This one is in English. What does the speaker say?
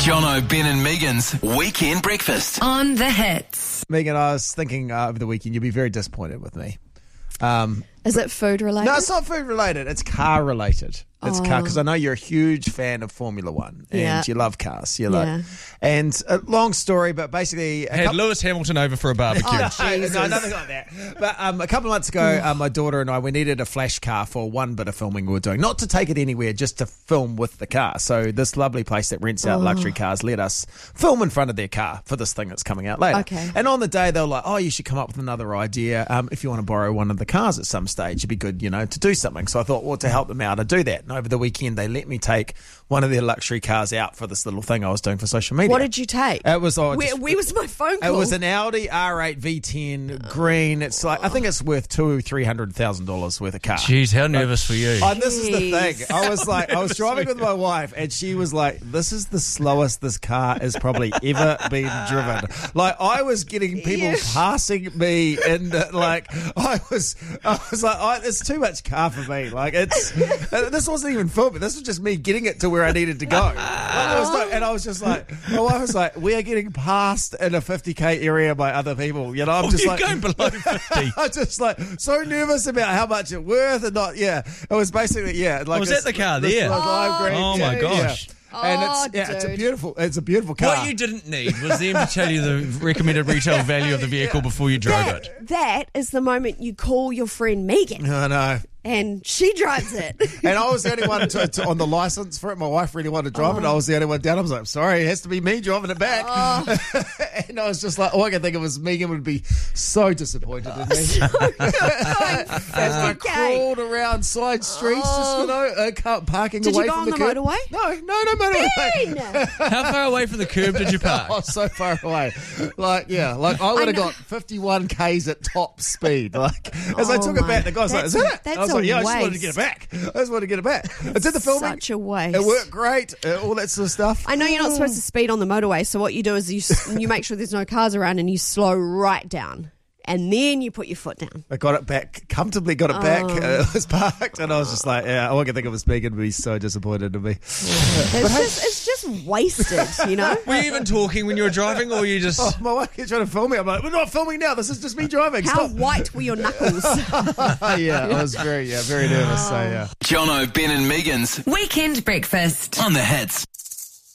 Jono, Ben and Megan's Weekend Breakfast. On the Hits. Megan, I was thinking over the weekend you'll be very disappointed with me. Is it food related? No, it's not food related. It's car related. It's car because I know you're a huge fan of Formula One and you love cars. You and long story, but basically, had Lewis Hamilton over for a barbecue. No, nothing like that. But a couple of months ago, my daughter and I, we needed a flash car for one bit of filming we were doing, not to take it anywhere, just to film with the car. So this lovely place that rents out luxury cars let us film in front of their car for this thing that's coming out later. Okay. And on the day, they were like, "Oh, you should come up with another idea. If you want to borrow one of the cars at some stage, it'd be good, to do something." So I thought, well, to help them out, I'd do that. And over the weekend, they let me take one of their luxury cars out for this little thing I was doing for social media. What did you take? It was where was my phone call? It was an Audi R8 V10 green. It's like I think it's worth $200,000-$300,000 worth of car. Jeez, how nervous were you? And this is the thing. I was driving with my wife, and she was like, "This is the slowest this car has probably ever been driven." Like I was getting people passing me, and I was like, "It's too much car for me." Like this wasn't even filming. This was just me getting it to where I needed to go. And I was just like, my wife was like, "We are getting passed in a 50k area by other people." I'm just like, going below 50. I'm just like so nervous about how much it's worth and not. Yeah, it was basically like. Was that the car there? Oh my gosh. Yeah. And it's a beautiful car. What you didn't need was them to tell you the recommended retail value of the vehicle before you drove it. That is the moment you call your friend Megan. I know. And she drives it. And I was the only one on the license for it. My wife really wanted to drive it. I was the only one down. I was like, sorry, it has to be me driving it back. And I was just like, all I could think of was Megan would be so disappointed in me. As I crawled around side streets, parking did away you go from on the the curb. motorway? No motorway. How far away from the curb did you park? Oh, so far away. I would have got 51 k's at top speed. As I took it back, the guy's like, "Is that it?" I was like, "Yeah, I just wanted to get it back. It's in the filming. Such a waste. It worked great. All that sort of stuff. I know you're not supposed to speed on the motorway, so what you do is you make sure there's no cars around and you slow right down. And then you put your foot down. I got it back, comfortably got it back. It was parked, and I was just like, all I can think of was Megan would be so disappointed in me. It's just wasted, Were you even talking when you were driving, or you just... Oh, my wife kept trying to film me. I'm like, we're not filming now. This is just me driving. How Stop. white were your knuckles? I was very nervous. So, Jono, Ben and Megan's Weekend Breakfast. On the Hits.